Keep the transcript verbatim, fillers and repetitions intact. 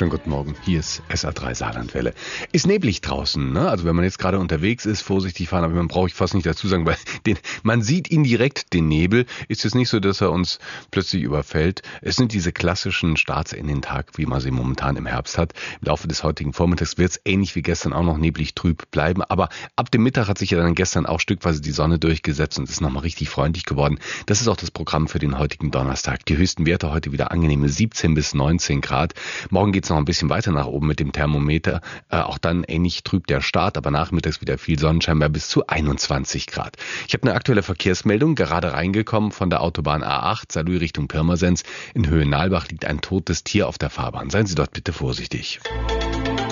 Schönen guten Morgen, hier ist S A drei Saarlandwelle. Ist neblig draußen, ne? Also wenn man jetzt gerade unterwegs ist, vorsichtig fahren, aber man brauche ich fast nicht dazu sagen, weil den, man sieht ihn direkt, den Nebel. Ist es nicht so, dass er uns plötzlich überfällt. Es sind diese klassischen Starts in den Tag, wie man sie momentan im Herbst hat. Im Laufe des heutigen Vormittags wird es ähnlich wie gestern auch noch neblig trüb bleiben, aber ab dem Mittag hat sich ja dann gestern auch stückweise die Sonne durchgesetzt und ist nochmal richtig freundlich geworden. Das ist auch das Programm für den heutigen Donnerstag. Die höchsten Werte heute wieder angenehme siebzehn bis neunzehn Grad. Morgen geht es noch ein bisschen weiter nach oben mit dem Thermometer. Äh, auch dann ähnlich trüb der Start, aber nachmittags wieder viel Sonnenschein bei bis zu einundzwanzig Grad. Ich habe eine aktuelle Verkehrsmeldung, gerade reingekommen von der Autobahn A acht, Saarlouis Richtung Pirmasens. In Höhe Nalbach liegt ein totes Tier auf der Fahrbahn. Seien Sie dort bitte vorsichtig.